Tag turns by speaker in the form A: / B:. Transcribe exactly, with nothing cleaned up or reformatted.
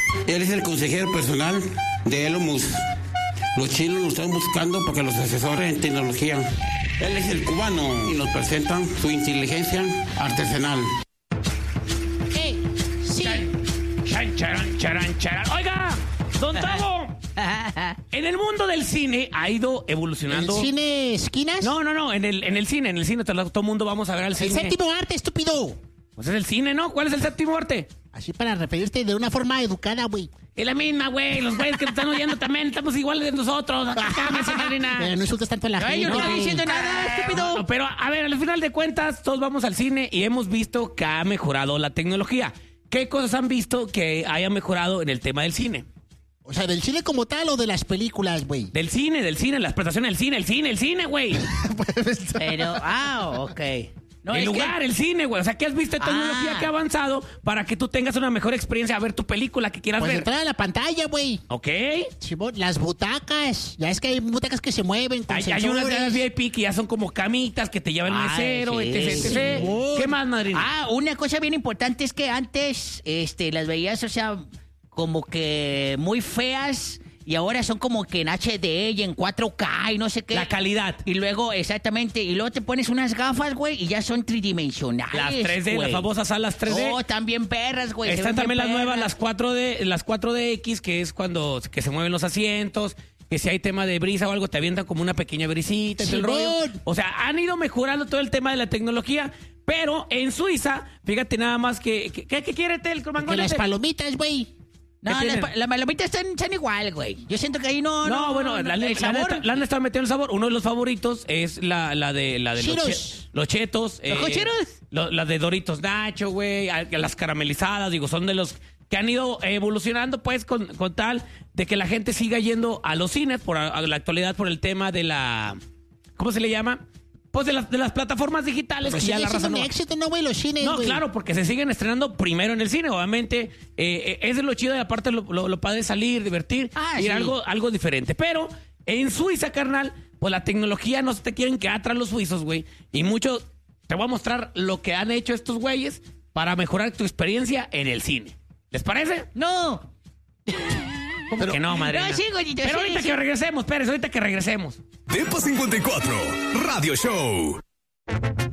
A: Él es el consejero personal de Elon Musk. Los chinos lo están buscando para que los asesore en tecnología. Él es el cubano y nos presentan su inteligencia artesanal.
B: Eh, sí.
C: Chan, charan, charan, charan. Oiga, don Tavo, en el mundo del cine ha ido evolucionando.
B: ¿El cine esquinas?
C: No, no, no, en el, en el cine, en el cine, todo el mundo vamos a ver al
B: El
C: cine.
B: séptimo arte, estúpido.
C: Pues es el cine, ¿no? ¿Cuál es el séptimo arte?
B: Así para referirte de una forma educada, güey.
C: Es la misma, güey. Los güeyes que te están oyendo también estamos iguales de nosotros. Cálmese, madrina.
B: Pero no insultes tanto a la
C: Ay,
B: gente.
C: yo no estoy
B: güey.
C: diciendo nada, estúpido. No, pero, a ver, al final de cuentas, todos vamos al cine y hemos visto que ha mejorado la tecnología. ¿Qué cosas han visto que haya mejorado en el tema del cine?
B: O sea, ¿del cine como tal o de las películas, güey?
C: Del cine, del cine, las prestaciones del cine, el cine, el cine, güey.
D: Pero, ah, ok. No,
C: el
D: es
C: lugar,
D: que-
C: el cine, güey. O sea, ¿qué has visto de tecnología
D: Ah.
C: que ha avanzado para que tú tengas una mejor experiencia a ver tu película que quieras
B: Pues
C: ver?
B: entrar a la pantalla, güey.
C: ¿Ok?
B: Simón, las butacas. Ya es que hay butacas que se mueven con
C: Hay, hay unas de las
B: sensores.
C: V I P que ya son como camitas que te lleva el
D: Ay,
C: mesero,
D: sí,
C: etc, etcétera.
B: Simón.
C: ¿Qué más, madrina?
D: Ah, una cosa bien importante es que antes este, las veías, o sea, como que muy feas y ahora son como que en H D y en cuatro K y no sé qué.
C: La calidad.
D: Y luego, exactamente, y luego te pones unas gafas, güey, y ya son tridimensionales.
C: Las tres D,
D: güey.
C: las famosas salas tres D.
D: Oh, también perras, güey. se
C: Están
D: ven
C: también
D: bien
C: las nuevas,
D: perras.
C: las cuatro D, las cuatro D X, que es cuando que se mueven los asientos, que si hay tema de brisa o algo, te avientan como una pequeña brisita. todo el
B: Simón.
C: rollo. O sea, han ido mejorando todo el tema de la tecnología, pero en Suiza, fíjate nada más que... que- ¿Qué, qué quiere el
B: Que
C: comangón?
B: las
C: ese?
B: palomitas, güey.
D: No,
C: ¿Qué
D: las,
C: tienen?
D: pa- las palomitas están, están igual, güey. Yo siento que ahí no...
C: No,
D: No,
C: bueno,
D: no,
C: la,
D: el
C: la- la
D: sabor...
C: neta- la han estado metiendo el sabor. Uno de los favoritos es la, la de, la de los,
B: Cheetos.
C: che- los chetos.
D: ¿Los cocheros?
C: lo- la de Doritos Nacho, güey. a- Las caramelizadas, digo, son de los que han ido evolucionando, pues, con, con tal de que la gente siga yendo a los cines por a- a la actualidad por el tema de la... ¿Cómo se le llama? Pues de las, de las plataformas digitales.
B: Pues
C: que ya
B: sigue
C: la raza
B: siendo un
C: no...
B: éxito, ¿no, güey? Los cines,
C: No,
B: güey.
C: claro, porque se siguen estrenando primero en el cine. Obviamente, eh, eh, es de lo chido y aparte lo, lo, lo padre salir, divertir,
D: Ah,
C: ir
D: sí.
C: algo, algo diferente. Pero en Suiza, carnal, pues la tecnología no se te quieren quedar atrás los suizos, güey. Y mucho, te voy a mostrar lo que han hecho estos güeyes para mejorar tu experiencia en el cine. ¿Les parece?
D: No.
C: ¿Cómo que no, madre?
D: No, sí, güeyito,
C: Pero
D: sí,
C: ahorita
D: sí.
C: que regresemos, Pérez, ahorita que regresemos.
E: Depa cincuenta y cuatro, Radio Show.